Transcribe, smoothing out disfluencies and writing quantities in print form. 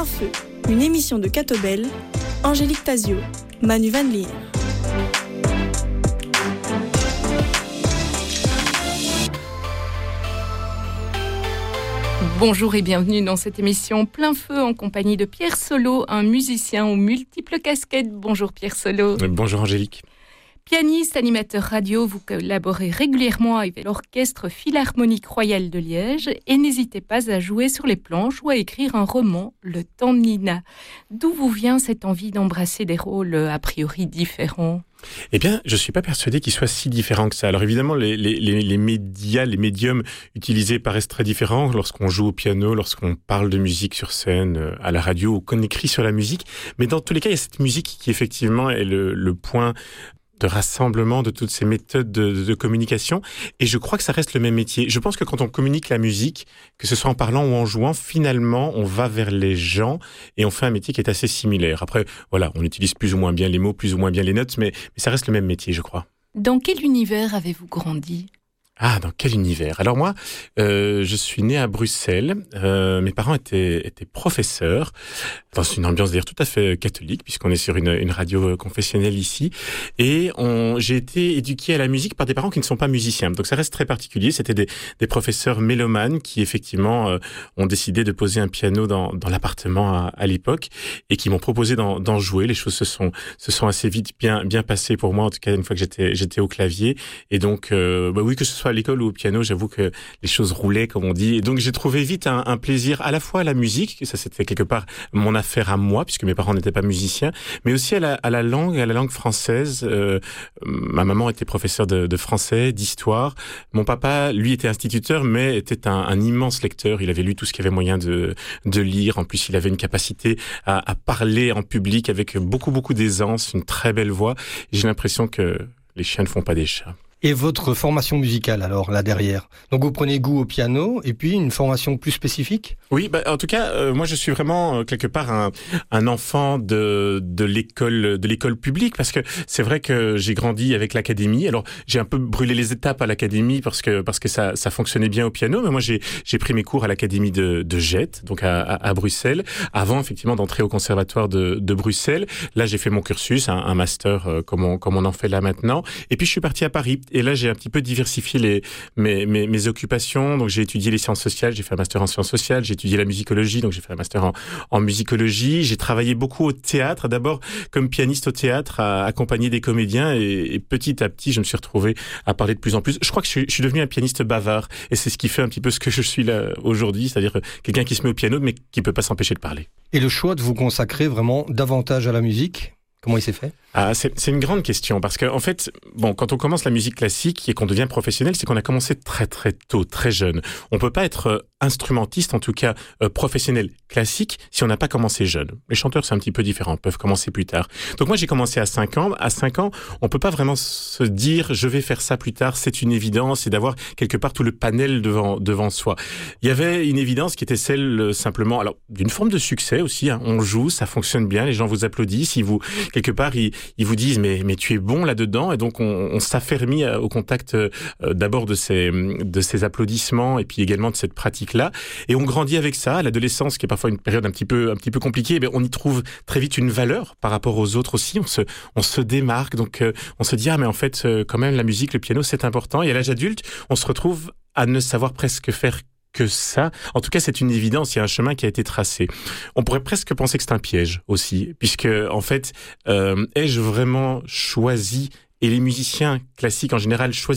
Plein Feu, une émission de Catobel, Angélique Tazio, Manu Van Leer. Bonjour et bienvenue dans cette émission Plein Feu en compagnie de Pierre Solo, un musicien aux multiples casquettes. Bonjour Pierre Solo. Bonjour Angélique. Pianiste, animateur radio, vous collaborez régulièrement avec l'Orchestre Philharmonique Royal de Liège et n'hésitez pas à jouer sur les planches ou à écrire un roman, Le Temps de Nina. D'où vous vient cette envie d'embrasser des rôles a priori différents ? Eh bien, je ne suis pas persuadé qu'ils soient si différents que ça. Alors évidemment, les médias, les médiums utilisés paraissent très différents lorsqu'on joue au piano, lorsqu'on parle de musique sur scène, à la radio ou qu'on écrit sur la musique. Mais dans tous les cas, il y a cette musique qui effectivement est le point de rassemblement de toutes ces méthodes de communication. Et je crois que ça reste le même métier. Je pense que quand on communique la musique, que ce soit en parlant ou en jouant, finalement, on va vers les gens et on fait un métier qui est assez similaire. Après, voilà, on utilise plus ou moins bien les mots, plus ou moins bien les notes, mais ça reste le même métier, je crois. Dans quel univers avez-vous grandi ? Ah, dans quel univers ? Alors moi, je suis né à Bruxelles. Mes parents étaient professeurs dans une ambiance d'ailleurs tout à fait catholique, puisqu'on est sur une radio confessionnelle ici. Et j'ai été éduqué à la musique par des parents qui ne sont pas musiciens. Donc ça reste très particulier. C'était des professeurs mélomanes qui effectivement ont décidé de poser un piano dans l'appartement à l'époque et qui m'ont proposé d'en jouer. Les choses se sont assez vite bien passées pour moi, en tout cas une fois que j'étais au clavier. Et donc, oui, que ce soit à l'école ou au piano, j'avoue que les choses roulaient, comme on dit. Et donc, j'ai trouvé vite un plaisir à la fois à la musique, ça c'était quelque part mon affaire à moi, puisque mes parents n'étaient pas musiciens, mais aussi à la langue française. Ma maman était professeure de français, d'histoire. Mon papa, lui, était instituteur, mais était un immense lecteur. Il avait lu tout ce qu'il y avait moyen de lire. En plus, il avait une capacité à parler en public avec beaucoup d'aisance, une très belle voix. Et j'ai l'impression que les chiens ne font pas des chats. Et votre formation musicale, alors, là derrière ? Donc, vous prenez goût au piano, et puis une formation plus spécifique ? Oui, en tout cas, moi, je suis vraiment, quelque part, un enfant de l'école publique, parce que c'est vrai que j'ai grandi avec l'académie. Alors, j'ai un peu brûlé les étapes à l'académie, parce que ça fonctionnait bien au piano, mais moi, j'ai pris mes cours à l'académie de Jette, donc à Bruxelles, avant, effectivement, d'entrer au conservatoire de Bruxelles. Là, j'ai fait mon cursus, un master, comme on en fait là maintenant. Et puis, je suis parti à Paris. Et là, j'ai un petit peu diversifié mes occupations. Donc, j'ai étudié les sciences sociales, j'ai fait un master en sciences sociales, j'ai étudié la musicologie, donc j'ai fait un master en musicologie. J'ai travaillé beaucoup au théâtre, d'abord comme pianiste au théâtre, à accompagner des comédiens. Et petit à petit, je me suis retrouvé à parler de plus en plus. Je crois que je suis devenu un pianiste bavard. Et c'est ce qui fait un petit peu ce que je suis là aujourd'hui, c'est-à-dire quelqu'un qui se met au piano, mais qui peut pas s'empêcher de parler. Et le choix de vous consacrer vraiment davantage à la musique ? Comment il s'est fait ? C'est une grande question parce que en fait, quand on commence la musique classique et qu'on devient professionnel, c'est qu'on a commencé très très tôt, très jeune. On peut pas être instrumentiste, en tout cas professionnel classique, si on n'a pas commencé jeune. Les chanteurs, c'est un petit peu différent, peuvent commencer plus tard. Donc moi, j'ai commencé à 5 ans. À 5 ans, on peut pas vraiment se dire je vais faire ça plus tard, c'est une évidence, et d'avoir quelque part tout le panel devant soi. Il y avait une évidence qui était celle simplement, alors d'une forme de succès aussi. On joue, ça fonctionne bien, les gens vous applaudissent, quelque part, ils vous disent mais tu es bon là-dedans, et donc on s'affermit au contact d'abord de ces applaudissements et puis également de cette pratique-là, et on grandit avec ça. L'adolescence, qui est parfois une période un petit peu compliquée, on y trouve très vite une valeur par rapport aux autres aussi. On se démarque, donc on se dit mais en fait quand même la musique, le piano, c'est important. Et à l'âge adulte, on se retrouve à ne savoir presque faire que ça. En tout cas, c'est une évidence, il y a un chemin qui a été tracé. On pourrait presque penser que c'est un piège aussi, puisque en fait, ai-je vraiment choisi, et les musiciens classiques en général choisissent